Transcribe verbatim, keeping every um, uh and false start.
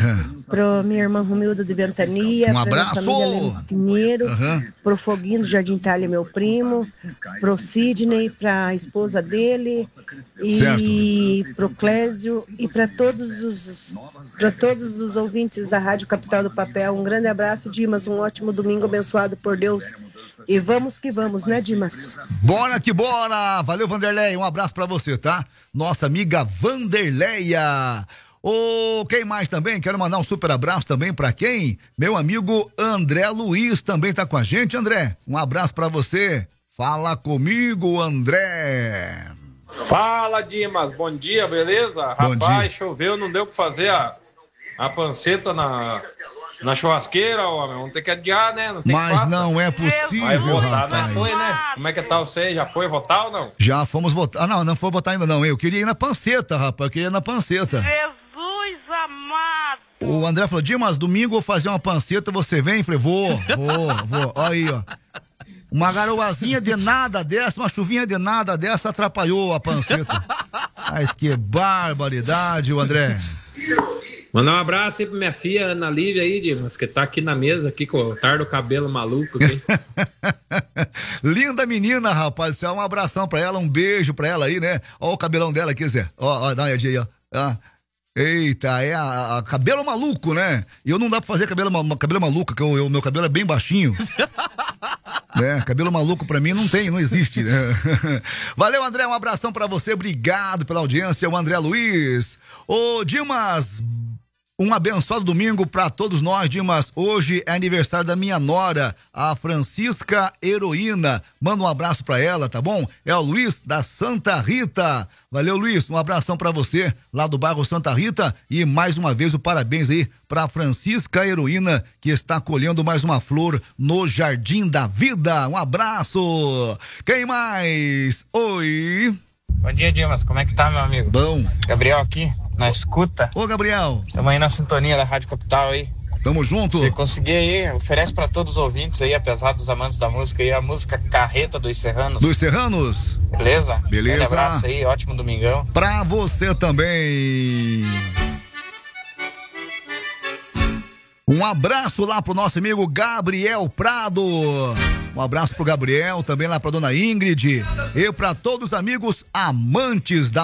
Uhum. Pro minha irmã Romilda de Ventania. Um abraço. Pra minha família Lemos Pinheiro. Uhum. Pro Foguinho do Jardim Itália, meu primo. Pro Sidney, pra esposa dele. E certo. Pro Clésio. E pra todos os para todos os ouvintes da Rádio Capital do Papel. Um grande abraço, Dimas. Um ótimo domingo abençoado por Deus. E vamos que vamos, né, Dimas? Bora que bora! Valeu, Vanderleia. Um abraço pra você, tá? Nossa amiga Vanderleia. Ô, oh, quem mais também? Quero mandar um super abraço também pra quem? Meu amigo André Luiz também tá com a gente. André, um abraço pra você. Fala comigo, André. Fala, Dimas. Bom dia, beleza? Bom Rapaz, dia. Choveu, não deu pra fazer a, a panceta na... Na churrasqueira, homem, vamos ter que adiar, né? Não tem Mas que não é possível, Vai votar, rapaz. né? Foi, né? Como é que tá você? Já foi votar ou não? Já fomos votar. Ah, não, não foi votar ainda não. Eu queria ir na panceta, rapaz. Eu queria ir na panceta. Jesus amado. O André falou, Dimas, domingo eu vou fazer uma panceta, você vem? Eu falei, vou, vou, vou. Olha aí, ó. Uma garoazinha de nada dessa, uma chuvinha de nada dessa atrapalhou a panceta. Mas que barbaridade, o André. Mandar um abraço aí pra minha filha Ana Lívia aí, Dimas, que tá aqui na mesa, aqui com o tar do cabelo maluco aqui. Linda menina, rapaz, um abração pra ela, um beijo pra ela aí, né? Ó o cabelão dela aqui, Zé. Ó, ó, dá uma olhadinha aí, ó. Ah. Eita, é a, a cabelo maluco, né? E eu não dá pra fazer cabelo, cabelo maluco, porque o meu cabelo é bem baixinho. né? Cabelo maluco pra mim não tem, não existe, né? Valeu, André, um abração pra você, obrigado pela audiência, o André Luiz. Ô, Dimas, um abençoado domingo pra todos nós, Dimas. Hoje é aniversário da minha nora, a Francisca Heroína. Manda um abraço pra ela, tá bom? É o Luiz da Santa Rita. Valeu, Luiz, um abração pra você lá do bairro Santa Rita e mais uma vez o parabéns aí pra Francisca Heroína, que está colhendo mais uma flor no Jardim da Vida. Um abraço. Quem mais? Oi. Bom dia, Dimas. Como é que tá, meu amigo? Bom. Gabriel aqui, na escuta. Ô, Gabriel. Estamos aí na sintonia da Rádio Capital aí. Tamo junto. Se conseguir aí, oferece pra todos os ouvintes aí, apesar dos amantes da música aí, a música Carreta dos Serranos. Dos Serranos? Beleza? Beleza. Um abraço aí, ótimo domingão. Pra você também. Um abraço lá pro nosso amigo Gabriel Prado. Um abraço pro Gabriel, também lá pra dona Ingrid. E pra todos os amigos amantes da